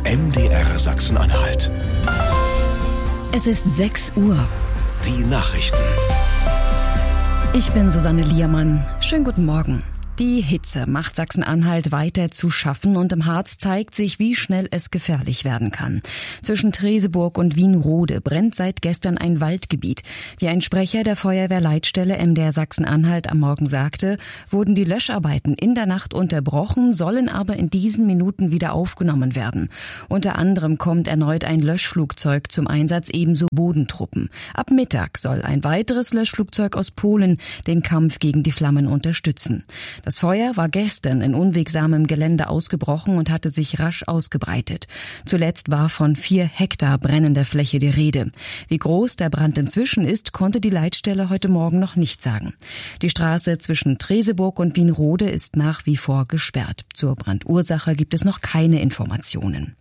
MDR Sachsen-Anhalt. Es ist 6 Uhr. Die Nachrichten. Ich bin Susanne Liermann. Schönen guten Morgen. Die Hitze macht Sachsen-Anhalt weiter zu schaffen und im Harz zeigt sich, wie schnell es gefährlich werden kann. Zwischen Treseburg und Wienrode brennt seit gestern ein Waldgebiet. Wie ein Sprecher der Feuerwehrleitstelle MDR Sachsen-Anhalt am Morgen sagte, wurden die Löscharbeiten in der Nacht unterbrochen, sollen aber in diesen Minuten wieder aufgenommen werden. Unter anderem kommt erneut ein Löschflugzeug zum Einsatz, ebenso Bodentruppen. Ab Mittag soll ein weiteres Löschflugzeug aus Polen den Kampf gegen die Flammen unterstützen. Das Feuer war gestern in unwegsamem Gelände ausgebrochen und hatte sich rasch ausgebreitet. Zuletzt war von 4 Hektar brennender Fläche die Rede. Wie groß der Brand inzwischen ist, konnte die Leitstelle heute Morgen noch nicht sagen. Die Straße zwischen Treseburg und Wienrode ist nach wie vor gesperrt. Zur Brandursache gibt es noch keine Informationen.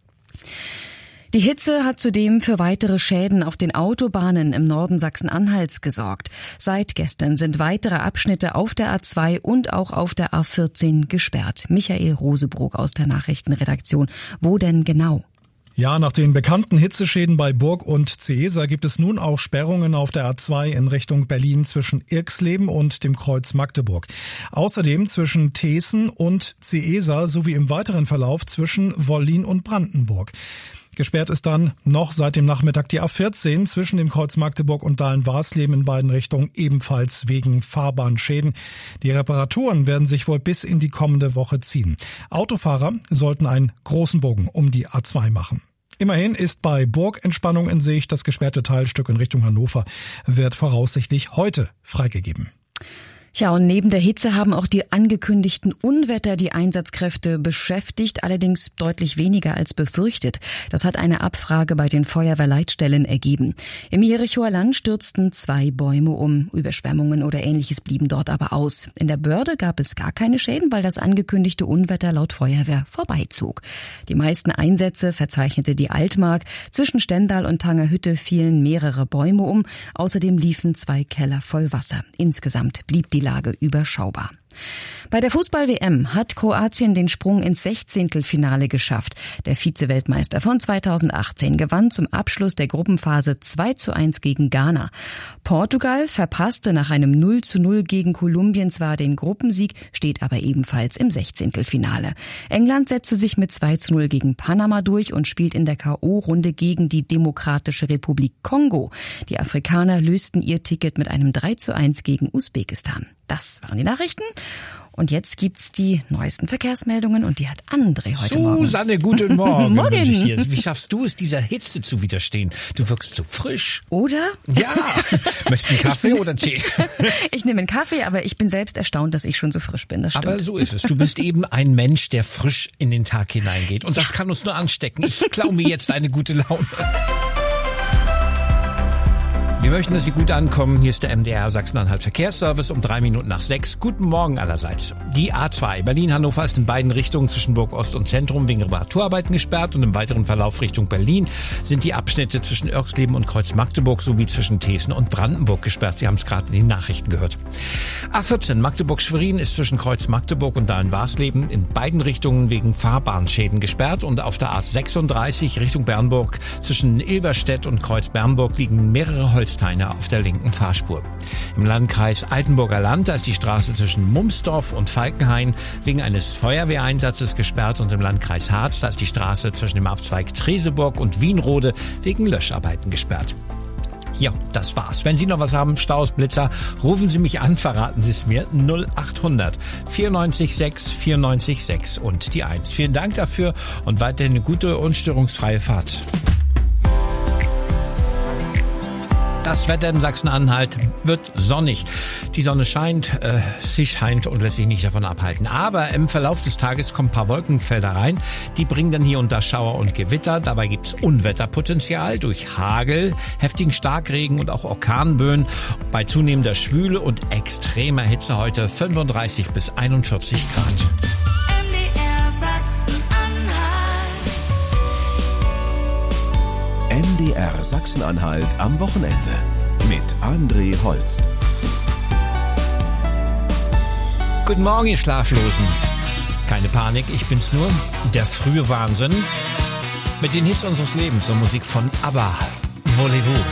Die Hitze hat zudem für weitere Schäden auf den Autobahnen im Norden Sachsen-Anhalts gesorgt. Seit gestern sind weitere Abschnitte auf der A2 und auch auf der A14 gesperrt. Michael Rosebrook aus der Nachrichtenredaktion. Wo denn genau? Ja, nach den bekannten Hitzeschäden bei Burg und Zeesa gibt es nun auch Sperrungen auf der A2 in Richtung Berlin zwischen Irxleben und dem Kreuz Magdeburg. Außerdem zwischen Teeßen und Zeesa sowie im weiteren Verlauf zwischen Wollin und Brandenburg. Gesperrt ist dann noch seit dem Nachmittag die A14 zwischen dem Kreuz Magdeburg und Dahlen-Warsleben in beiden Richtungen, ebenfalls wegen Fahrbahnschäden. Die Reparaturen werden sich wohl bis in die kommende Woche ziehen. Autofahrer sollten einen großen Bogen um die A2 machen. Immerhin ist bei Burg Entspannung in Sicht. Das gesperrte Teilstück in Richtung Hannover wird voraussichtlich heute freigegeben. Ja, und neben der Hitze haben auch die angekündigten Unwetter die Einsatzkräfte beschäftigt, allerdings deutlich weniger als befürchtet. Das hat eine Abfrage bei den Feuerwehrleitstellen ergeben. Im Jerichoer Land stürzten 2 Bäume um. Überschwemmungen oder Ähnliches blieben dort aber aus. In der Börde gab es gar keine Schäden, weil das angekündigte Unwetter laut Feuerwehr vorbeizog. Die meisten Einsätze verzeichnete die Altmark. Zwischen Stendal und Tangerhütte fielen mehrere Bäume um. Außerdem liefen 2 Keller voll Wasser. Insgesamt blieb die Lage überschaubar. Bei der Fußball-WM hat Kroatien den Sprung ins 16. Finale geschafft. Der Vize-Weltmeister von 2018 gewann zum Abschluss der Gruppenphase 2:1 gegen Ghana. Portugal verpasste nach einem 0:0 gegen Kolumbien zwar den Gruppensieg, steht aber ebenfalls im 16. Finale. England setzte sich mit 2:0 gegen Panama durch und spielt in der K.O.-Runde gegen die Demokratische Republik Kongo. Die Afrikaner lösten ihr Ticket mit einem 3:1 gegen Usbekistan. Das waren die Nachrichten. Und jetzt gibt's die neuesten Verkehrsmeldungen und die hat André heute Morgen. Susanne, guten Morgen. Morgen. Wünsche ich dir. Wie schaffst du es, dieser Hitze zu widerstehen? Du wirkst so frisch. Oder? Ja. Möchtest du einen Kaffee oder Tee? Ich nehme einen Kaffee, aber ich bin selbst erstaunt, dass ich schon so frisch bin. Das stimmt. Aber so ist es. Du bist eben ein Mensch, der frisch in den Tag hineingeht. Und das kann uns nur anstecken. Ich klaue mir jetzt eine gute Laune. Wir möchten, dass Sie gut ankommen. Hier ist der MDR Sachsen-Anhalt Verkehrsservice um 3 Minuten nach 6. Guten Morgen allerseits. Die A2 Berlin-Hannover ist in beiden Richtungen zwischen Burg Ost und Zentrum wegen Reparaturarbeiten gesperrt und im weiteren Verlauf Richtung Berlin sind die Abschnitte zwischen Irxleben und Kreuz Magdeburg sowie zwischen Teeßen und Brandenburg gesperrt. Sie haben es gerade in den Nachrichten gehört. A14 Magdeburg-Schwerin ist zwischen Kreuz Magdeburg und Dahlen-Warsleben in beiden Richtungen wegen Fahrbahnschäden gesperrt und auf der A36 Richtung Bernburg zwischen Ilberstedt und Kreuz Bernburg liegen mehrere Holzteile auf der linken Fahrspur. Im Landkreis Altenburger Land, da ist die Straße zwischen Mumsdorf und Falkenhain wegen eines Feuerwehreinsatzes gesperrt und im Landkreis Harz, da ist die Straße zwischen dem Abzweig Treseburg und Wienrode wegen Löscharbeiten gesperrt. Ja, das war's. Wenn Sie noch was haben, Staus, Blitzer, rufen Sie mich an, verraten Sie es mir. 0800 94 6 94 6 und die 1. Vielen Dank dafür und weiterhin eine gute, unstörungsfreie Fahrt. Das Wetter in Sachsen-Anhalt wird sonnig. Die Sonne scheint, sie scheint und lässt sich nicht davon abhalten. Aber im Verlauf des Tages kommen ein paar Wolkenfelder rein. Die bringen dann hier und da Schauer und Gewitter. Dabei gibt's Unwetterpotenzial durch Hagel, heftigen Starkregen und auch Orkanböen. Bei zunehmender Schwüle und extremer Hitze heute 35 bis 41 Grad. MDR Sachsen-Anhalt am Wochenende mit André Holst. Guten Morgen, ihr Schlaflosen. Keine Panik, ich bin's nur, der frühe Wahnsinn. Mit den Hits unseres Lebens und Musik von ABBA. Voulez-vous.